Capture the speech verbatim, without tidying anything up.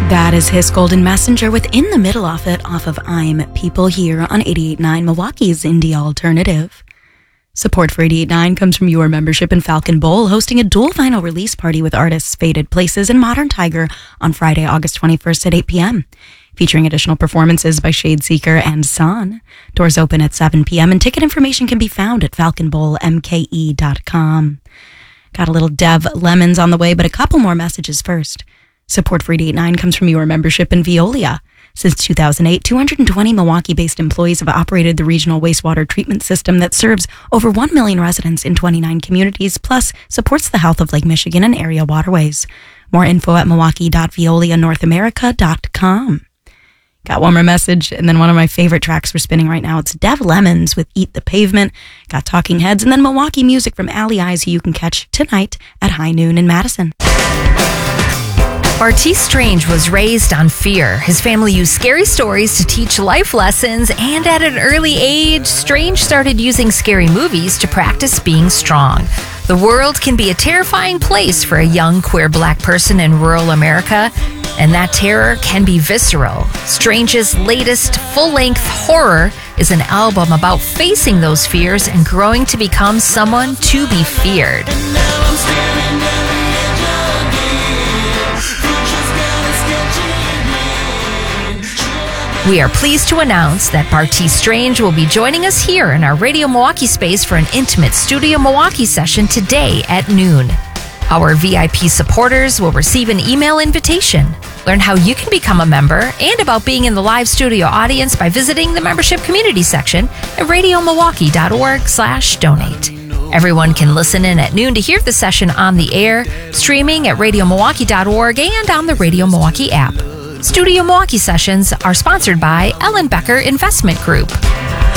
That is his Golden Messenger with In the Middle of It off of I'm People here on eighty-eight point nine Milwaukee's Indie Alternative. Support for eighty-eight point nine comes from your membership in Falcon Bowl, hosting a dual vinyl release party with artists Faded Places and Modern Tiger on Friday, August twenty-first at eight p.m., featuring additional performances by Shadeseeker and Son. Doors open at seven p.m. and ticket information can be found at falcon bowl m k e dot com. Got a little Dev Lemons on the way, but a couple more messages first. Support for eighty-eight point nine comes from your membership in Veolia. Since two thousand eight, two hundred twenty Milwaukee-based employees have operated the regional wastewater treatment system that serves over one million residents in twenty-nine communities, plus supports the health of Lake Michigan and area waterways. More info at milwaukee dot veolia north america dot com. Got one more message, and then one of my favorite tracks we're spinning right now. It's Dev Lemons with Eat the Pavement. Got Talking Heads, and then Milwaukee music from Alley Eyes, who you can catch tonight at high noon in Madison. Bartees Strange was raised on fear. His family used scary stories to teach life lessons, and at an early age, Strange started using scary movies to practice being strong. The world can be a terrifying place for a young queer black person in rural America, and that terror can be visceral. Strange's latest full-length horror is an album about facing those fears and growing to become someone to be feared. We are pleased to announce that Bartees Strange will be joining us here in our Radio Milwaukee space for an intimate Studio Milwaukee session today at noon. Our V I P supporters will receive an email invitation. Learn how you can become a member and about being in the live studio audience by visiting the membership community section at radio milwaukee dot org slash donate. Everyone can listen in at noon to hear the session on the air, streaming at radio milwaukee dot org and on the Radio Milwaukee app. Studio Milwaukee sessions are sponsored by Ellen Becker Investment Group.